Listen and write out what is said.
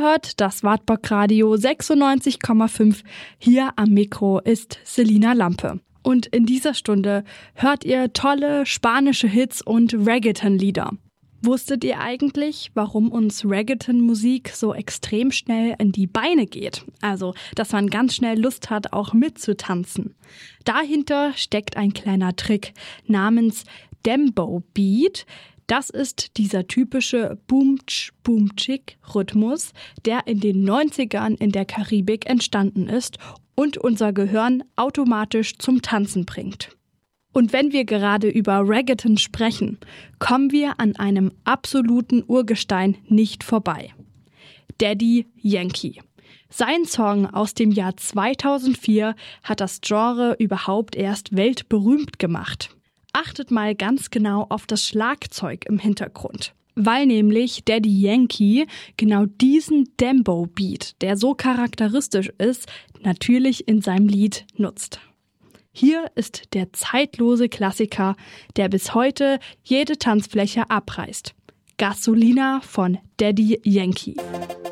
hört das Wartburg Radio 96,5. Hier am Mikro ist Selina Lampe. Und in dieser Stunde hört ihr tolle spanische Hits und Reggaeton-Lieder. Wusstet ihr eigentlich, warum uns Reggaeton-Musik so extrem schnell in die Beine geht? Also, dass man ganz schnell Lust hat, auch mitzutanzen. Dahinter steckt ein kleiner Trick namens Dembow Beat. Das ist dieser typische Boom-Tsch-Boom-Tschik-Rhythmus, der in den 90ern in der Karibik entstanden ist und unser Gehirn automatisch zum Tanzen bringt. Und wenn wir gerade über Reggaeton sprechen, kommen wir an einem absoluten Urgestein nicht vorbei. Daddy Yankee. Sein Song aus dem Jahr 2004 hat das Genre überhaupt erst weltberühmt gemacht. Achtet mal ganz genau auf das Schlagzeug im Hintergrund. Weil nämlich Daddy Yankee genau diesen Dembow Beat, der so charakteristisch ist, natürlich in seinem Lied nutzt. Hier ist der zeitlose Klassiker, der bis heute jede Tanzfläche abreißt. Gasolina von Daddy Yankee.